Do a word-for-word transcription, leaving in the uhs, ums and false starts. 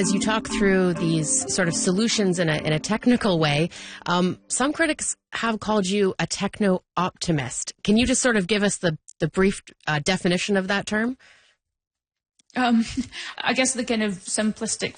As you talk through these sort of solutions in a, in a technical way, um, some critics have called you a techno-optimist. Can you just sort of give us the, the brief uh, definition of that term? Um, I guess the kind of simplistic